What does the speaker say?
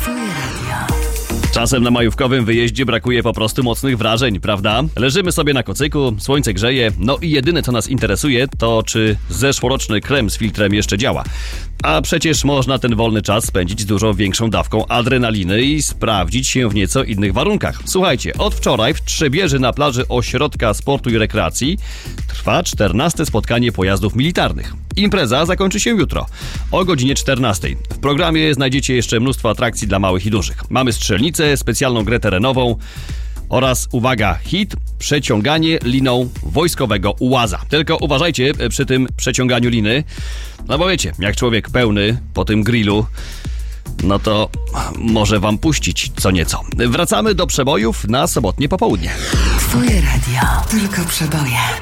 Twoje radio. Czasem na majówkowym wyjeździe brakuje po prostu mocnych wrażeń, prawda? Leżymy sobie na kocyku, słońce grzeje, no i jedyne co nas interesuje to czy zeszłoroczny krem z filtrem jeszcze działa. A przecież można ten wolny czas spędzić z dużo większą dawką adrenaliny i sprawdzić się w nieco innych warunkach. Słuchajcie, od wczoraj w Trzebieży na plaży Ośrodka Sportu i Rekreacji trwa 14. spotkanie pojazdów militarnych. Impreza zakończy się jutro o godzinie 14. W programie znajdziecie jeszcze mnóstwo atrakcji dla małych i dużych. Mamy strzelnicę, specjalną grę terenową oraz, uwaga, hit, przeciąganie liną wojskowego ułaza. Tylko uważajcie przy tym przeciąganiu liny, no bo wiecie, jak człowiek pełny po tym grillu, no to może wam puścić co nieco. Wracamy do przebojów na sobotnie popołudnie. Twoje radio. Tylko przeboje.